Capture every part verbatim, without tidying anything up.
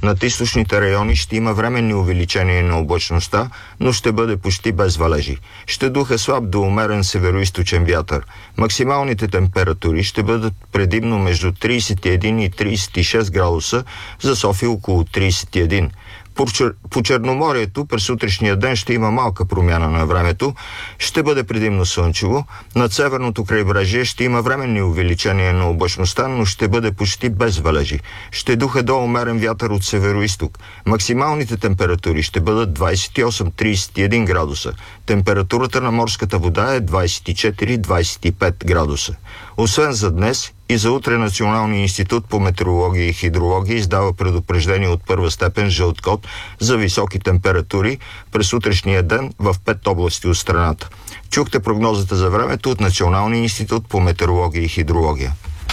Над източните райони ще има временни увеличения на облачността, но ще бъде почти без валежи. Ще духа слаб до умерен североизточен вятър. Максималните температури ще бъдат предимно между тридесет и един и тридесет и шест градуса, за София около тридесет и един. По, Чер... по Черноморието през утрешния ден ще има малка промяна на времето. Ще бъде предимно слънчево. Над северното крайбрежие ще има временни увеличения на облачността, но ще бъде почти без валежи. Ще духа до умерен вятър от североизток. Максималните температури ще бъдат двадесет и осем до тридесет и един градуса. Температурата на морската вода е двадесет и четири до двадесет и пет градуса. Освен за днес, и за утре Националния институт по метеорология и хидрология издава предупреждение от първа степен жълт код за високи температури през утрешния ден в пет области от страната. Чухте прогнозата за времето от Националния институт по метеорология и хидрология.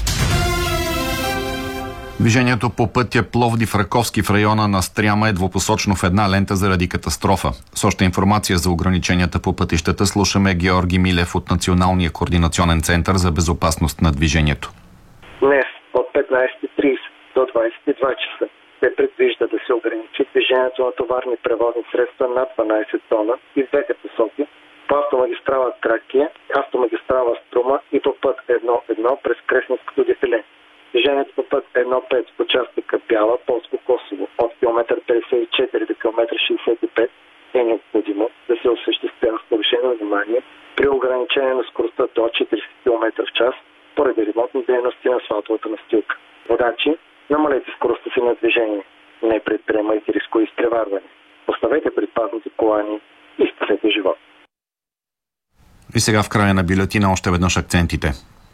Движението по пътя Пловдив-Раковски в района на Стряма е двупосочно в една лента заради катастрофа. С още информация за ограниченията по пътищата слушаме Георги Милев от Националния координационен център за безопасност на движението. Днес от петнадесет и тридесет до двадесет и два часа се предвижда да се ограничи движението на товарни превозни средства над дванадесет тона и в двете посоки по автомагистрала Тракия, автомагистрала Струма и по път едно едно през Кресненското дефиле. Движението по път едно пет в участъка Бяла, Полско Косово от километър петдесет и четири до километър шейсет и пет е необходимо да се осъществява с повишено внимание при ограничение на скоростта до четиридесет километра в час поради ремонтни дейности на асфалтовата настилка. Водачи, намалете скоростта си на движение. Не предприемайте рискови изпреварване. Поставете предпазните колани и спасете живот. И сега в края на бюлетина още веднъж акцентите.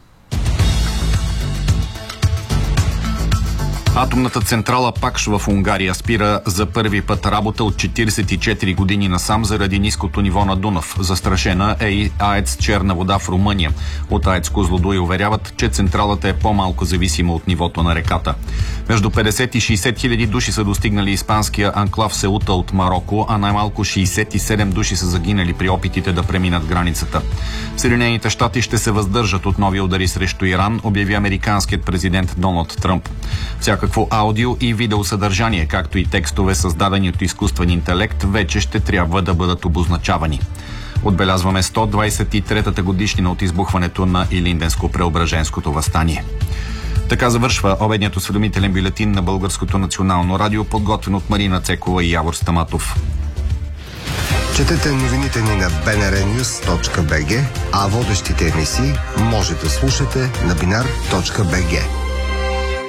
Атомната централа Пакш в Унгария спира за първи път работа от четиридесет и четири години насам заради ниското ниво на Дунав. Застрашена е и АЕЦ Черна вода в Румъния. От АЕЦ Козлодуй уверяват, че централата е по-малко зависима от нивото на реката. Между петдесет и шейсет хиляди души са достигнали испанския анклав Сеута от Мароко, а най-малко шейсет и седем души са загинали при опитите да преминат границата. Съединените щати ще се въздържат от нови удари срещу Иран, обяви американският президент Доналд Тръмп. Всякакво аудио и видеосъдържание, както и текстове, създадени от изкуствен интелект, вече ще трябва да бъдат обозначавани. Отбелязваме сто двадесет и третата годишнина от избухването на Илинденско-Преображенското въстание. Така завършва обедният осведомителен бюлетин на Българското национално радио, подготвен от Марина Цекова и Явор Стаматов. Четете новините ни на би ен ар нюз точка би джи, а водещите емисии може да слушате на бинар точка би джи.